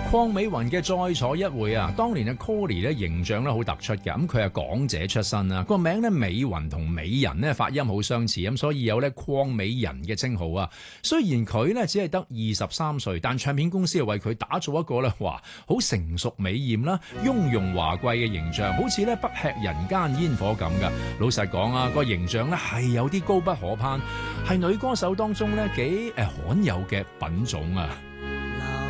鄺美雲嘅再坐一會啊，當年嘅 Colly 咧形象咧好突出嘅，咁佢係港姐出身啦，個名咧美雲同美人咧發音好相似，咁所以有咧鄺美人嘅稱號啊。雖然佢咧只係得23歲，但唱片公司係為佢打造一個咧話好成熟美豔啦、雍容華貴嘅形象，好似咧不吃人間煙火咁噶。老實講啊，個形象咧係有啲高不可攀，係女歌手當中咧幾罕有嘅品種啊。